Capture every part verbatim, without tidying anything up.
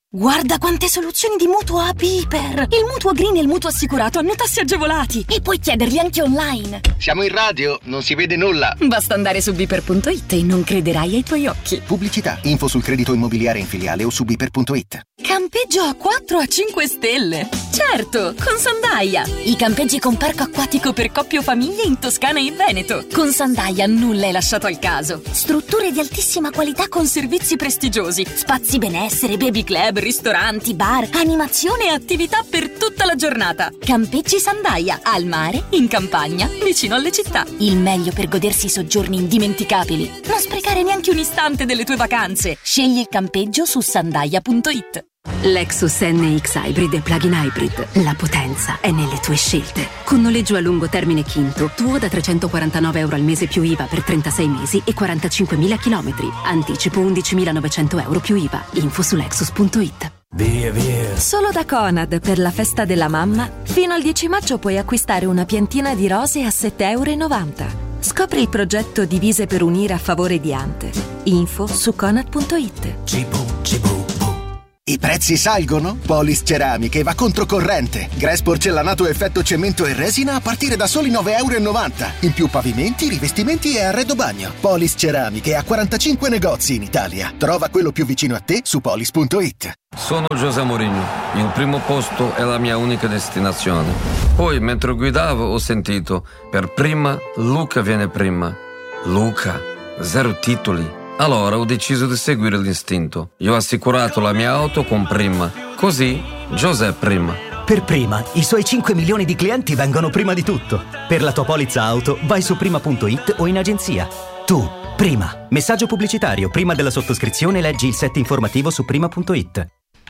Guarda quante soluzioni di mutuo a Piper! Il mutuo green e il mutuo assicurato hanno tassi agevolati e puoi chiederli anche online. Siamo in radio, non si vede nulla. Basta andare su biper punto it e non crederai ai tuoi occhi. Pubblicità, info sul credito immobiliare in filiale o su biper punto it. Campeggio a quattro a cinque stelle! Certo, con Sandaia! I campeggi con parco acquatico per coppie o famiglie in Toscana e Veneto. Con Sandaia nulla è lasciato al caso. Strutture di altissima qualità con servizi prestigiosi, spazi benessere, baby club, ristoranti, bar, animazione e attività per tutta la giornata. Campeggi Sandaia, al mare, in campagna, vicino alle città. Il meglio per godersi i soggiorni indimenticabili. Non sprecare neanche un istante delle tue vacanze. Scegli il campeggio su sandaia punto it. Lexus N X Hybrid e Plug-in Hybrid. La potenza è nelle tue scelte. Con noleggio a lungo termine Kinto, tuo da trecentoquarantanove euro al mese più I V A per trentasei mesi e quarantacinquemila chilometri. Anticipo undicimilanovecento euro più I V A. Info su lexus punto it. Via, via. Solo da Conad per la festa della mamma, fino al dieci maggio puoi acquistare una piantina di rose a sette e novanta euro. Scopri il progetto Divise per unire a favore di Ante. Info su conad punto it. Cibo, cibo. I prezzi salgono? Polis Ceramiche va controcorrente. Grass porcellanato effetto cemento e resina a partire da soli nove e novanta euro. In più pavimenti, rivestimenti e arredo bagno. Polis Ceramiche ha quarantacinque negozi in Italia. Trova quello più vicino a te su polis punto it. Sono José Mourinho. Il primo posto è la mia unica destinazione. Poi, mentre guidavo, ho sentito: per prima, Luca viene prima. Luca, zero titoli. Allora ho deciso di seguire l'istinto. Io ho assicurato la mia auto con Prima. Così, José Prima. Per Prima, i suoi cinque milioni di clienti vengono prima di tutto. Per la tua polizza auto, vai su prima punto it o in agenzia. Tu, Prima. Messaggio pubblicitario. Prima della sottoscrizione leggi il set informativo su prima punto it.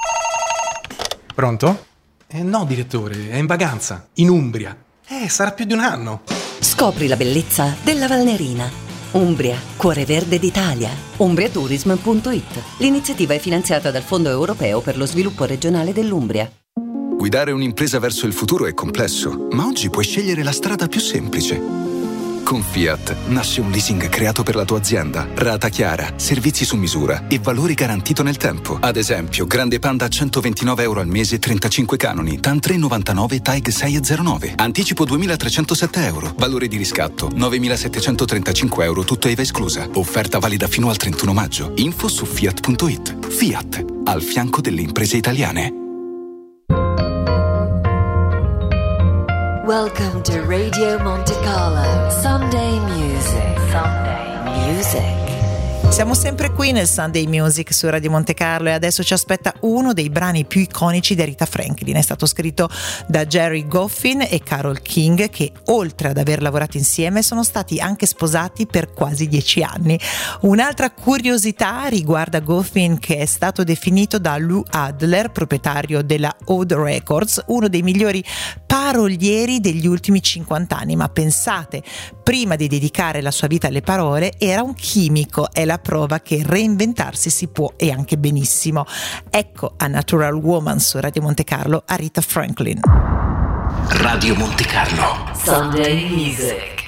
Pronto? Eh no, direttore, è in vacanza, in Umbria. Eh, sarà più di un anno. Scopri la bellezza della Valnerina. Umbria, cuore verde d'Italia. umbriatourism punto it. L'iniziativa è finanziata dal Fondo Europeo per lo Sviluppo Regionale dell'Umbria. Guidare un'impresa verso il futuro è complesso, ma oggi puoi scegliere la strada più semplice. Con Fiat nasce un leasing creato per la tua azienda, rata chiara, servizi su misura e valori garantito nel tempo. Ad esempio, Grande Panda a centoventinove euro al mese, trentacinque canoni, TAN tre virgola novantanove, TAG sei virgola zero nove. Anticipo duemilatrecentosette euro. Valore di riscatto novemilasettecentotrentacinque euro, tutto I V A esclusa. Offerta valida fino al trentuno maggio. Info su fiat punto it. Fiat, al fianco delle imprese italiane. Welcome to Radio Monte Carlo Sunday Music. Sunday Music. Siamo sempre qui nel Sunday Music su Radio Monte Carlo e adesso ci aspetta uno dei brani più iconici di Aretha Franklin. È stato scritto da Gerry Goffin e Carole King, che oltre ad aver lavorato insieme sono stati anche sposati per quasi dieci anni. Un'altra curiosità riguarda Goffin, che è stato definito da Lou Adler, proprietario della Oud Records, uno dei migliori parolieri degli ultimi cinquanta anni. Ma pensate, prima di dedicare la sua vita alle parole era un chimico. È la prova che reinventarsi si può e anche benissimo. Ecco a Natural Woman su Radio Monte Carlo, Aretha Franklin. Radio Monte Carlo Sunday Music.